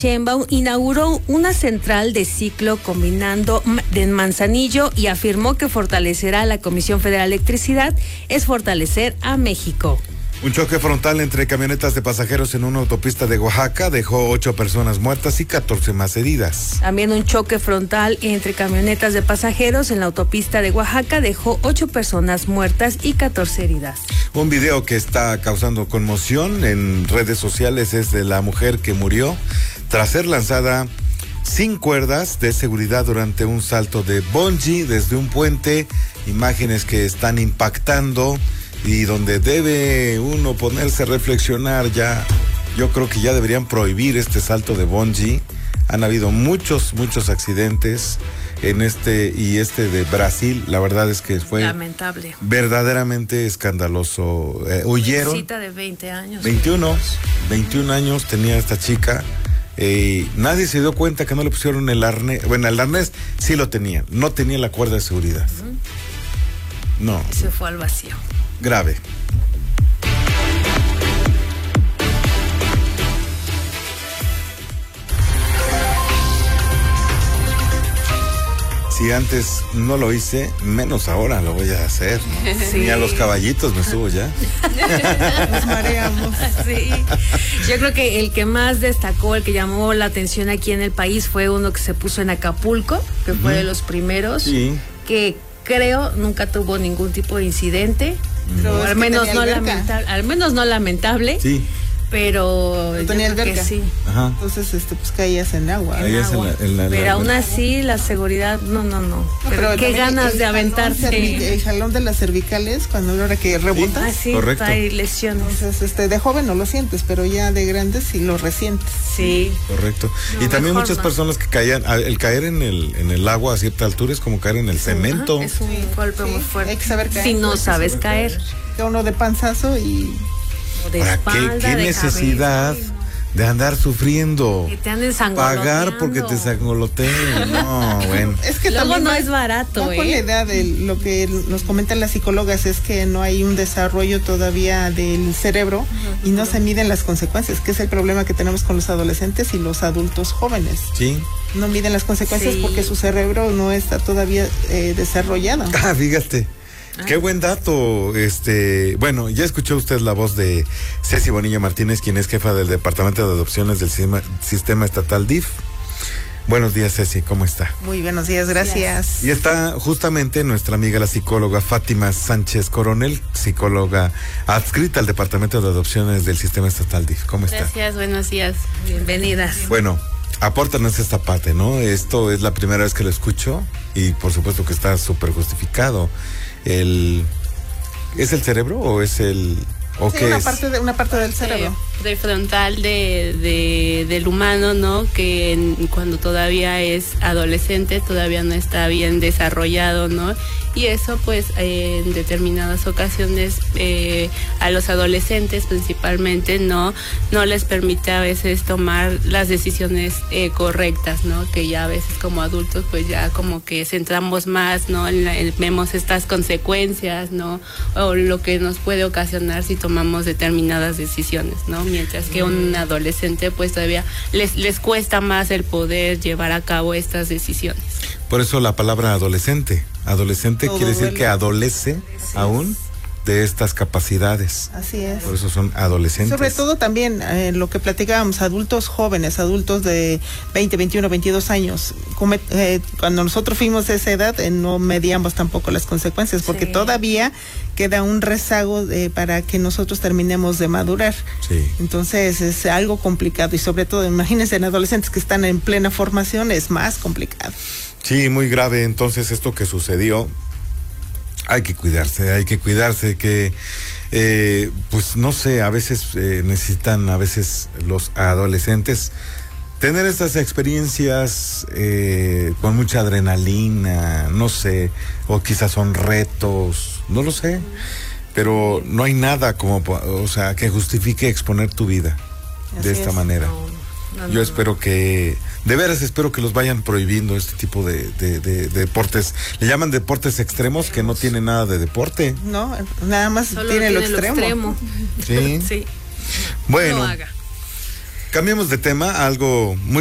Sheinbaum inauguró una central de ciclo combinando en Manzanillo y afirmó que fortalecerá a la Comisión Federal de Electricidad es fortalecer a México. Un choque frontal entre camionetas de pasajeros en una autopista de Oaxaca dejó 8 personas muertas y 14 más heridas. También un choque frontal entre camionetas de pasajeros en la autopista de Oaxaca dejó 8 personas muertas y 14 heridas. Un video que está causando conmoción en redes sociales es de la mujer que murió tras ser lanzada sin cuerdas de seguridad durante un salto de bungee desde un puente. Imágenes que están impactando y donde debe uno ponerse a reflexionar ya. Yo creo que ya deberían prohibir este salto de bungee. Han habido muchos accidentes en de Brasil. La verdad es que fue lamentable, verdaderamente escandaloso. Huyeron. Cita de 20 años. 21 años tenía esta chica. Nadie se dio cuenta que no le pusieron el arnés. Bueno, el arnés sí lo tenía, no tenía la cuerda de seguridad. No. Se fue al vacío. Grave. Si antes no lo hice, menos ahora lo voy a hacer, ¿no? Sí. Ni a los caballitos me subo ya. Nos mareamos. Sí. Yo creo que el que más destacó, el que llamó la atención aquí en el país fue uno que se puso en Acapulco, que fue de los primeros, sí, que creo nunca tuvo ningún tipo de incidente. Pero al menos no lamentable. Sí. Pero no tenía alberca. Sí. Ajá. Entonces pues caías en agua. Pero aún así la seguridad no. Pero qué ganas de aventarse. El jalón de las cervicales cuando la hora que rebota. Sí, correcto. Hay lesiones. Entonces de joven no lo sientes, pero ya de grande sí lo resientes. Sí. Correcto. Y también muchas personas que caían, el caer en el agua a cierta altura es como caer en el cemento. Es un golpe muy fuerte. Hay que saber caer. Si no sabes caer. Que uno de panzazo y ¿Para qué necesidad de andar sufriendo? Que te anden sangoloteando. Pagar porque te sangoloteen. No, bueno. Es que luego no es barato. Con la edad, lo que nos comentan las psicólogas es que no hay un desarrollo todavía del cerebro y no se miden las consecuencias, que es el problema que tenemos con los adolescentes y los adultos jóvenes. Sí. No miden las consecuencias porque su cerebro no está todavía desarrollado. Fíjate. Qué buen dato. Bueno, ya escuchó usted la voz de Ceci Bonilla Martínez, quien es jefa del Departamento de Adopciones del Sistema Estatal DIF. Buenos días, Ceci, ¿cómo está? Muy buenos días, gracias. Y está justamente nuestra amiga la psicóloga Fátima Sánchez Coronel, psicóloga adscrita al Departamento de Adopciones del Sistema Estatal DIF. ¿Cómo está? Gracias, buenos días. Bienvenidas. Bueno, apórtanos esta parte, ¿no? Esto es la primera vez que lo escucho y por supuesto que está súper justificado. ¿Es el cerebro o es el o sí, qué una parte del cerebro prefrontal del humano, ¿no? Que cuando todavía es adolescente todavía no está bien desarrollado, ¿no? Y eso pues en determinadas ocasiones a los adolescentes principalmente no les permite a veces tomar las decisiones correctas, ¿no? Que ya a veces como adultos pues ya como que centramos más, ¿no? Vemos estas consecuencias, ¿no? O lo que nos puede ocasionar si tomamos determinadas decisiones, ¿no? Mientras que un adolescente pues todavía les cuesta más el poder llevar a cabo estas decisiones. Por eso la palabra adolescente. Adolescente todo quiere decir duele. que adolece aún de estas capacidades. Así es. Por eso son adolescentes. Sobre todo también lo que platicábamos, adultos jóvenes, adultos de 20, 21, 22 años. Cuando nosotros fuimos de esa edad no medíamos tampoco las consecuencias porque todavía queda un rezago para que nosotros terminemos de madurar. Sí. Entonces es algo complicado y sobre todo imagínense en adolescentes que están en plena formación es más complicado. Sí, muy grave. Entonces esto que sucedió, hay que cuidarse, que pues no sé, a veces necesitan, a veces los adolescentes tener estas experiencias con mucha adrenalina, no sé, o quizás son retos, no lo sé, pero no hay nada como, o sea, que justifique exponer tu vida de esta manera. Yo espero que, de veras espero que los vayan prohibiendo este tipo de deportes. Le llaman deportes extremos que no tienen nada de deporte. No, nada más tiene lo extremo. Sí. Sí. Bueno. No lo haga. Cambiemos de tema, algo muy